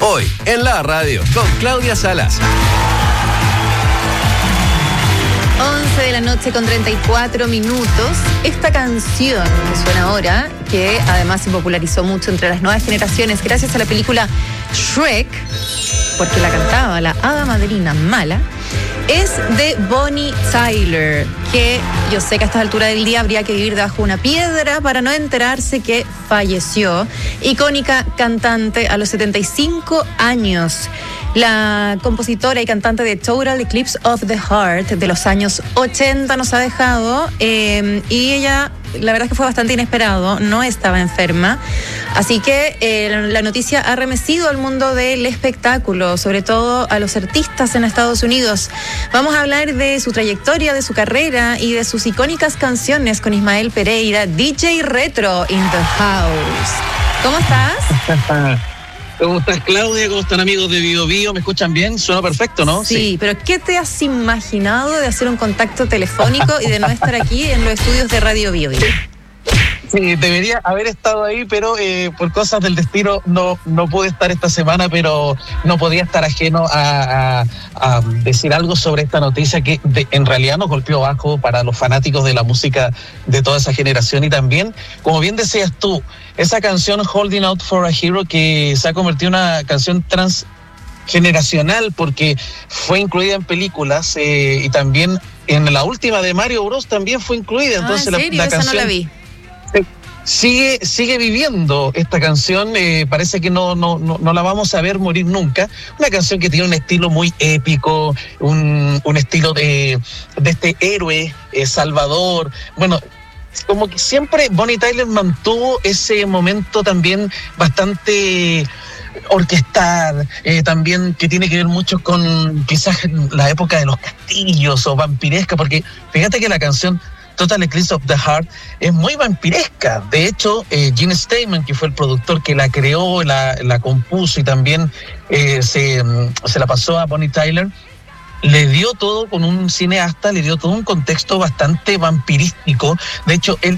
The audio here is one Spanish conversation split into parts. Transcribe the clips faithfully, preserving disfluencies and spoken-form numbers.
Hoy, en la radio, con Claudia Salas. once de la noche con treinta y cuatro minutos. Esta canción que suena ahora, que además se popularizó mucho entre las nuevas generaciones gracias a la película Shrek, porque la cantaba la hada madrina mala, es de Bonnie Tyler, que yo sé que a esta altura del día habría que vivir debajo de una piedra para no enterarse que falleció. Icónica cantante a los setenta y cinco años. La compositora y cantante de Total Eclipse of the Heart de los años ochenta nos ha dejado, eh, y ella, la verdad es que fue bastante inesperado, no estaba enferma, así que eh, la noticia ha remecido al mundo del espectáculo, sobre todo a los artistas en Estados Unidos. Vamos a hablar de su trayectoria, de su carrera y de sus icónicas canciones con Ismael Pereira, D J Retro in the house. ¿Cómo estás? ¿Cómo estás, Claudia? ¿Cómo están, amigos de Bio Bio? ¿Me escuchan bien? Suena perfecto, ¿no? Sí, sí, pero ¿qué te has imaginado de hacer un contacto telefónico y de no estar aquí en los estudios de Radio Bio Bio? Sí, debería haber estado ahí, pero eh, por cosas del destino no, no pude estar esta semana, pero no podía estar ajeno a, a, a decir algo sobre esta noticia que de, en realidad nos golpeó bajo para los fanáticos de la música de toda esa generación. Y también, como bien decías tú, esa canción Holding Out for a Hero, que se ha convertido en una canción transgeneracional porque fue incluida en películas, eh, y también en la última de Mario Bros también fue incluida. Entonces, ah, ¿en serio? la, la Esa canción no la vi. Sigue, sigue viviendo esta canción, eh, parece que no, no, no, no la vamos a ver morir nunca. Una canción que tiene un estilo muy épico, un, un estilo de, de este héroe, eh, salvador. Bueno, como que siempre Bonnie Tyler mantuvo ese momento también bastante orquestal, eh, también que tiene que ver mucho con quizás la época de los castillos o vampiresca, porque fíjate que la canción Total Eclipse of the Heart es muy vampiresca. De hecho, eh, Gene Steinman, que fue el productor que la creó, la, la compuso y también eh, se, se la pasó a Bonnie Tyler, le dio todo con un cineasta, le dio todo un contexto bastante vampirístico. De hecho, él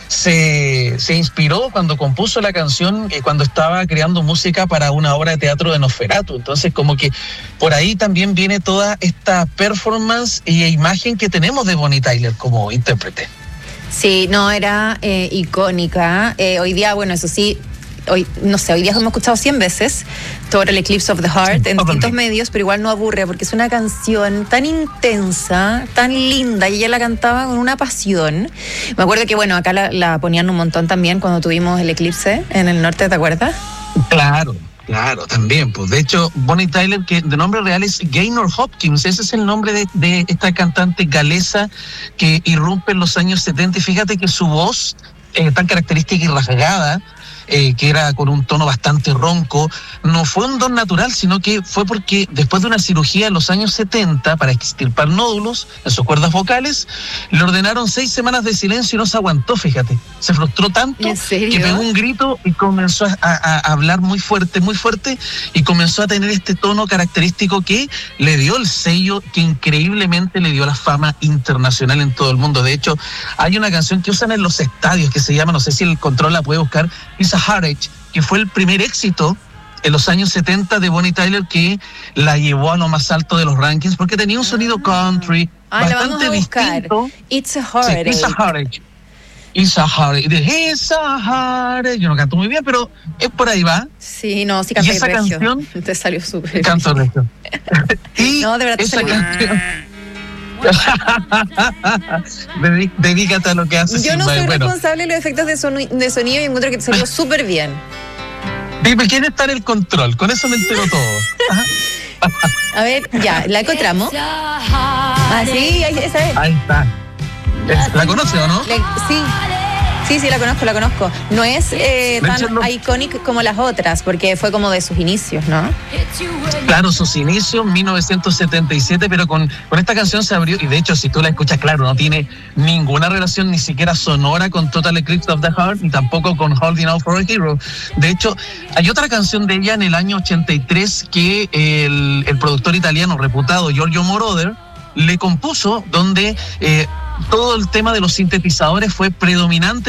se, se inspiró cuando compuso la canción, eh, cuando estaba creando música para una obra de teatro de Nosferatu. Entonces, como que por ahí también viene toda esta performance y imagen que tenemos de Bonnie Tyler como intérprete. Sí, no, era eh, icónica. Eh, hoy día, bueno, eso sí, hoy no sé, hoy día hemos escuchado cien veces Total Eclipse of the Heart sí, en distintos medios, pero igual no aburre porque es una canción tan intensa, tan linda, y ella la cantaba con una pasión. Me acuerdo que, bueno, acá la, la ponían un montón también cuando tuvimos el eclipse en el norte, ¿te acuerdas? Claro. Claro, también, pues de hecho Bonnie Tyler, que de nombre real es Gaynor Hopkins, ese es el nombre de, de esta cantante galesa que irrumpe en los años setenta, y fíjate que su voz eh, tan característica y rasgada, Eh, que era con un tono bastante ronco, no fue un don natural, sino que fue porque después de una cirugía en los años setenta para extirpar nódulos en sus cuerdas vocales, le ordenaron seis semanas de silencio y no se aguantó, fíjate. Se frustró tanto que pegó un grito y comenzó a, a, a hablar muy fuerte, muy fuerte, y comenzó a tener este tono característico que le dio el sello que increíblemente le dio la fama internacional en todo el mundo. De hecho, hay una canción que usan en los estadios que se llama, no sé si el control la puede buscar, It's a Heartache, que fue el primer éxito en los años setenta de Bonnie Tyler, que la llevó a lo más alto de los rankings porque tenía un sonido country ah, bastante distinto. It's a Heartache. Sí, It's a Heartache. It's a Heartache. It's a Heartache. Yo no canto muy bien, pero es por ahí va. Sí, no, sí canté. Y esa regio. canción te salió súper. Canto regio. Y no, de verdad te esa salió. canción. Dedícate a lo que haces. Yo no soy bueno. responsable de los efectos de, soni- de sonido, y encuentro que te salió súper bien. Dime, ¿quién está en el control? Con eso me entero todo. A ver, ya, ¿la encontramos? Ah, sí, ahí, esa es. Ahí está. ¿La conoce o no? Le, sí. Sí, sí, la conozco, la conozco. No es eh, tan no. icónica como las otras, porque fue como de sus inicios, ¿no? Claro, sus inicios, mil novecientos setenta y siete, pero con, con esta canción se abrió, y de hecho, si tú la escuchas, claro, no tiene ninguna relación ni siquiera sonora con Total Eclipse of the Heart, ni tampoco con Holding Out for a Hero. De hecho, hay otra canción de ella en el año ochenta y tres que el, el productor italiano reputado Giorgio Moroder le compuso, donde eh, todo el tema de los sintetizadores fue predominante